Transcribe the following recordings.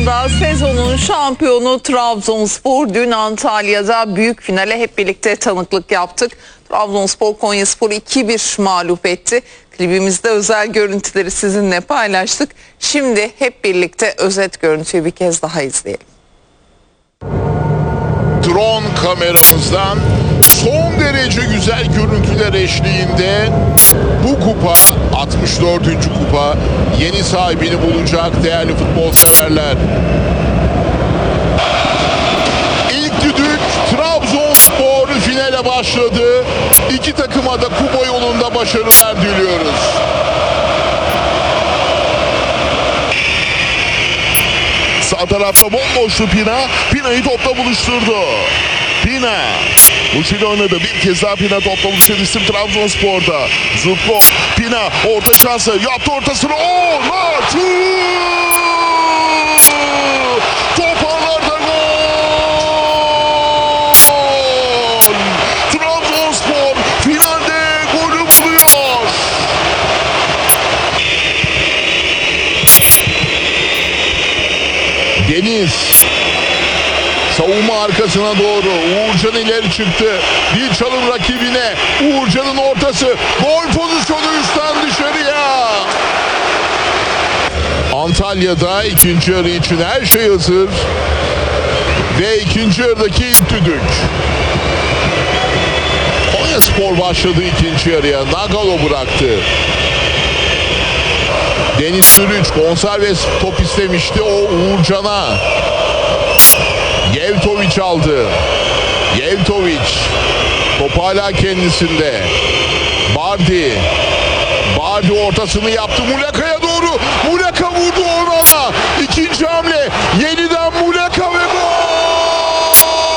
Kupası'nda sezonun şampiyonu Trabzonspor dün Antalya'da büyük finale hep birlikte tanıklık yaptık. Trabzonspor Konyaspor'u 2-1 mağlup etti. Klibimizde özel görüntüleri sizinle paylaştık. Şimdi hep birlikte özet görüntüyü bir kez daha izleyelim. Drone kameramızdan son derece güzel görüntüler eşliğinde bu kupa 64. kupa yeni sahibini bulacak değerli futbol severler. İlk düdük Trabzonspor finale başladı. İki takıma da kupa yolunda başarılar diliyoruz. Sağ tarafta bomboştu Pina. Pina'yı topla buluşturdu. Pina. Uçuyla oynadı. Bir kez daha Pina topla buluşan isim Trabzonspor'da. Zutko. Pina orta şansı. Yaptı ortasını. Top ağlarda gol. Trabzonspor finalde golü buluyor. Deniz savunma arkasına doğru. Uğurcan ileri çıktı. Bir çalım rakibine. Uğurcan'ın ortası. Gol pozisyonu üstten dışarıya. Antalya'da ikinci yarı için her şey hazır. Ve ikinci yarıdaki ilk düdük. Konyaspor başladı ikinci yarıya. Nagalo bıraktı. Deniz Sürüç konserve top istemişti. O Uğurcan'a. Yevtoviç aldı. Yevtoviç. Top hala kendisinde. Bardi. Bardi ortasını yaptı. Muleka'ya doğru. Muleka vurdu ona. İkinci hamle. Yeniden Muleka ve gol.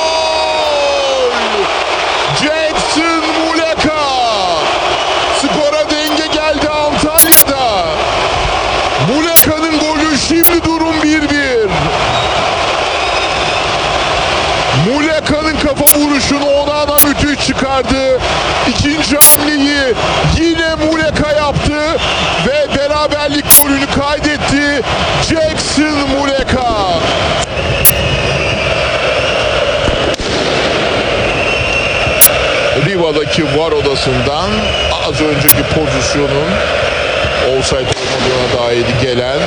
Jackson Muleka. Skora denge geldi Antalya'da. Muleka'nın golü, şimdi durum 1-1. Muleka'nın kafa vuruşunu ona da müthiş çıkardı. İkinci hamleyi yine Muleka yaptı ve beraberlik golünü kaydetti. Jackson Muleka. Riva'daki VAR odasından az önceki pozisyonun offside olmadığına dair gelen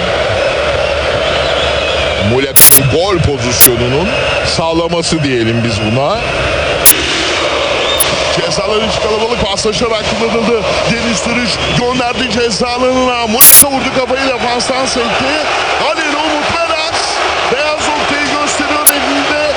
Muleka'nın gol pozisyonunun sağlaması diyelim biz buna. Cezaların iç kalabalık paslaşarak kullanıldı. Deniz Sürüş gönderdi ceza alanına. Muleka vurdu kafayı, defanstan sekti. Hadi